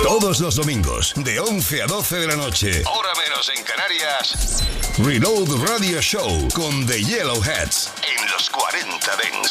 Todos los domingos, de 11 a 12 de la noche, hora menos en Canarias, Reload Radio Show con The Yellowheads en los 40 Dents.